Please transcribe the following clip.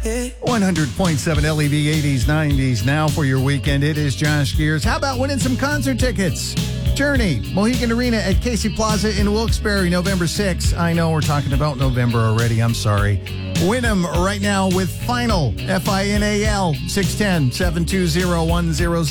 100.7 LEV 80s, 90s. Now for your weekend, it is Josh Gears. How about winning some concert tickets? Journey, Mohegan Arena at Casey Plaza in Wilkes-Barre, November 6th. I know we're talking about November already. I'm sorry. Win them right now with Final, FINAL, 610-720-1000.